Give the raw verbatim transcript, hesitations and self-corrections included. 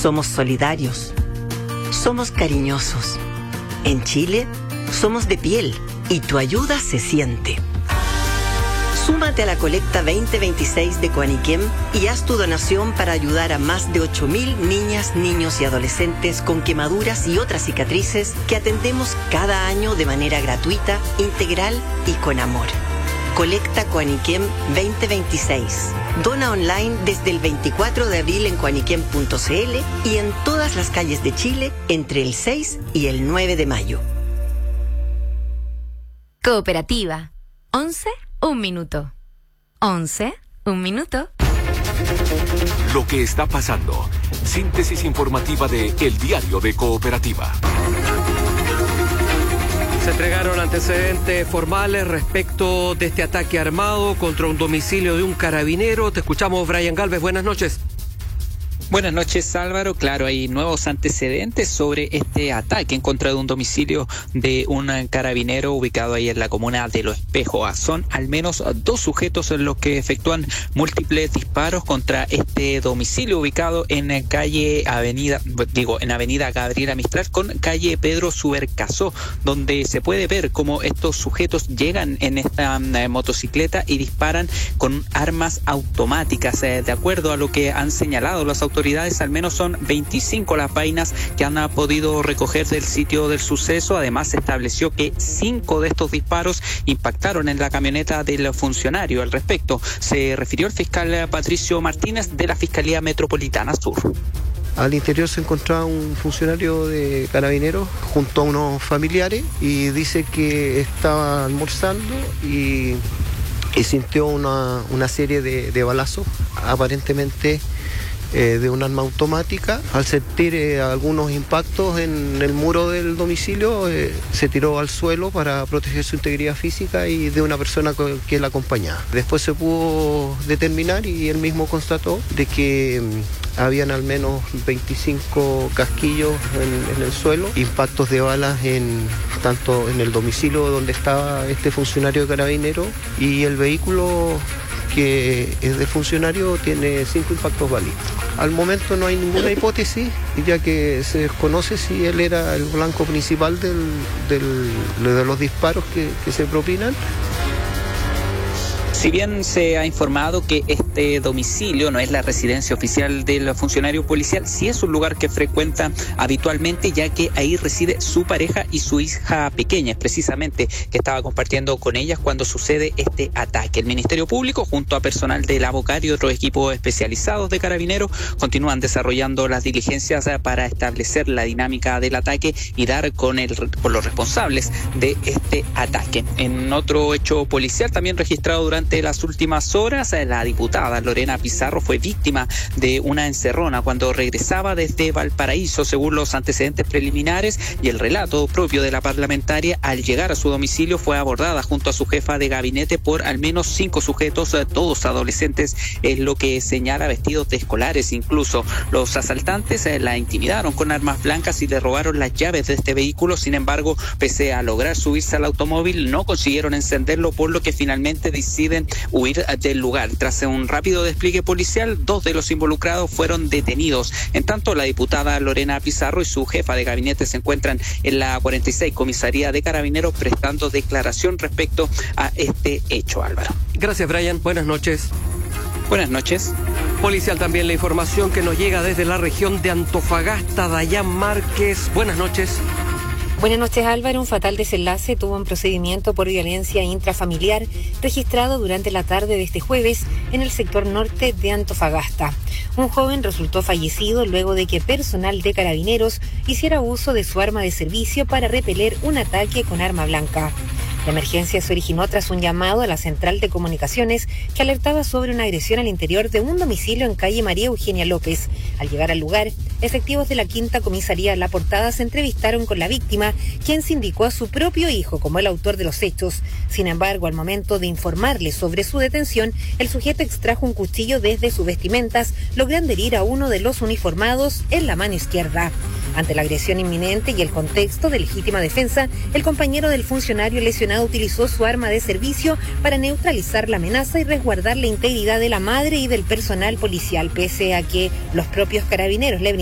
somos solidarios, somos cariñosos. En Chile, somos de piel y tu ayuda se siente. Súmate a la colecta veinte veintiséis de Coaniquem y haz tu donación para ayudar a más de ocho mil niñas, niños y adolescentes con quemaduras y otras cicatrices que atendemos cada año de manera gratuita, integral y con amor. Colecta Coaniquem veinte veintiséis. Dona online desde el veinticuatro de abril en coaniquem punto c l y en todas las calles de Chile entre el seis y el nueve de mayo. Cooperativa. once, un minuto. once, un minuto. Lo que está pasando. Síntesis informativa de El Diario de Cooperativa. Se entregaron antecedentes formales respecto de este ataque armado contra un domicilio de un carabinero. Te escuchamos, Brian Galvez. Buenas noches. Buenas noches, Álvaro. Claro, hay nuevos antecedentes sobre este ataque en contra de un domicilio de un carabinero ubicado ahí en la comuna de Los Espejos. Son al menos dos sujetos en los que efectúan múltiples disparos contra este domicilio ubicado en calle Avenida, digo, en Avenida Gabriela Mistral con calle Pedro Subercasó, donde se puede ver cómo estos sujetos llegan en esta um, motocicleta y disparan con armas automáticas. Eh, de acuerdo a lo que han señalado las autoridades, al menos son veinticinco las vainas que han podido recoger del sitio del suceso. Además, se estableció que cinco de estos disparos impactaron en la camioneta del funcionario. Al respecto, se refirió el fiscal Patricio Martínez de la Fiscalía Metropolitana Sur. Al interior se encontraba un funcionario de Carabineros junto a unos familiares y dice que estaba almorzando y, y sintió una, una serie de, de balazos, aparentemente Eh, de un arma automática. Al sentir eh, algunos impactos en el muro del domicilio, eh, se tiró al suelo para proteger su integridad física y de una persona que la acompañaba. Después se pudo determinar y él mismo constató de que mm, habían al menos veinticinco casquillos en, en el suelo, impactos de balas en tanto en el domicilio donde estaba este funcionario de Carabineros y el vehículo que es de funcionario tiene cinco impactos balísticos. Al momento no hay ninguna hipótesis, ya que se desconoce si él era el blanco principal del, del, de los disparos que, que se propinan. Si bien se ha informado que este domicilio no es la residencia oficial del funcionario policial, sí es un lugar que frecuenta habitualmente, ya que ahí reside su pareja y su hija pequeña, precisamente, que estaba compartiendo con ellas cuando sucede este ataque. El Ministerio Público, junto a personal del Abocar y otros equipos especializados de Carabineros, continúan desarrollando las diligencias para establecer la dinámica del ataque y dar con, el, con los responsables de este ataque. En otro hecho policial también registrado durante las últimas horas, la diputada Lorena Pizarro fue víctima de una encerrona cuando regresaba desde Valparaíso, según los antecedentes preliminares y el relato propio de la parlamentaria. Al llegar a su domicilio fue abordada junto a su jefa de gabinete por al menos cinco sujetos, todos adolescentes, es lo que señala, vestidos de escolares. Incluso los asaltantes la intimidaron con armas blancas y le robaron las llaves de este vehículo. Sin embargo, pese a lograr subirse al automóvil, no consiguieron encenderlo, por lo que finalmente deciden huir del lugar. Tras un rápido despliegue policial, dos de los involucrados fueron detenidos. En tanto, la diputada Lorena Pizarro y su jefa de gabinete se encuentran en la cuarenta y seis Comisaría de Carabineros prestando declaración respecto a este hecho, Álvaro. Gracias, Brian. Buenas noches. Buenas noches. Policial también la información que nos llega desde la región de Antofagasta. Dayan Márquez. Buenas noches. Buenas noches, Álvaro. Un fatal desenlace tuvo un procedimiento por violencia intrafamiliar registrado durante la tarde de este jueves en el sector norte de Antofagasta. Un joven resultó fallecido luego de que personal de Carabineros hiciera uso de su arma de servicio para repeler un ataque con arma blanca. La emergencia se originó tras un llamado a la central de comunicaciones que alertaba sobre una agresión al interior de un domicilio en calle María Eugenia López. Al llegar al lugar, efectivos de la quinta comisaría La Portada se entrevistaron con la víctima, quien se indicó a su propio hijo como el autor de los hechos. Sin embargo, al momento de informarle sobre su detención, el sujeto extrajo un cuchillo desde sus vestimentas, logrando herir a uno de los uniformados en la mano izquierda. Ante la agresión inminente y el contexto de legítima defensa, el compañero del funcionario lesionado utilizó su arma de servicio para neutralizar la amenaza y resguardar la integridad de la madre y del personal policial, pese a que los propios carabineros le